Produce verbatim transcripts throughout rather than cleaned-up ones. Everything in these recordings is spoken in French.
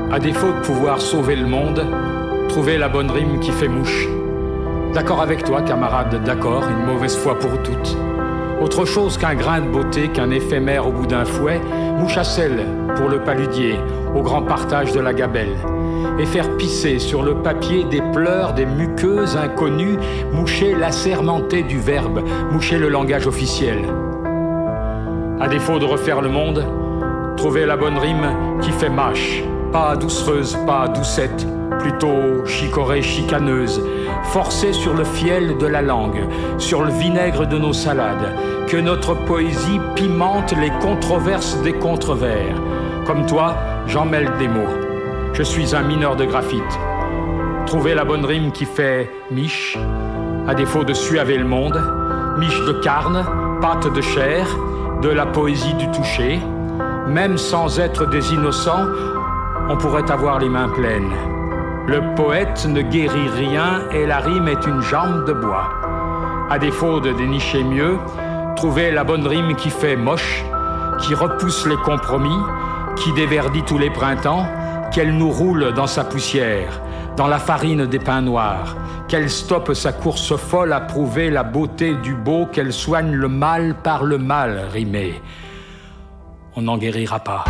À défaut de pouvoir sauver le monde, trouver la bonne rime qui fait mouche. D'accord avec toi, camarade, d'accord, une mauvaise foi pour toutes. Autre chose qu'un grain de beauté, qu'un éphémère au bout d'un fouet, mouche à sel pour le paludier, au grand partage de la gabelle. Et faire pisser sur le papier des pleurs, des muqueuses inconnues, moucher l'assermenté du verbe, moucher le langage officiel. À défaut de refaire le monde, trouver la bonne rime qui fait mâche, pas doucereuse, pas doucette, plutôt chicorée, chicaneuse, forcée sur le fiel de la langue, sur le vinaigre de nos salades, que notre poésie pimente les controverses des contrevers. Comme toi, j'en mêle des mots. Je suis un mineur de graphite. Trouver la bonne rime qui fait miche, à défaut de suaver le monde, miche de carne, pâte de chair, de la poésie du toucher. Même sans être des innocents, on pourrait avoir les mains pleines. Le poète ne guérit rien et la rime est une jambe de bois. À défaut de dénicher mieux, trouver la bonne rime qui fait moche, qui repousse les compromis, qui déverdit tous les printemps, qu'elle nous roule dans sa poussière, dans la farine des pains noirs, qu'elle stoppe sa course folle à prouver la beauté du beau, qu'elle soigne le mal par le mal rimé. On n'en guérira pas.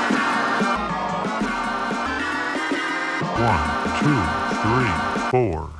One, two, three, four.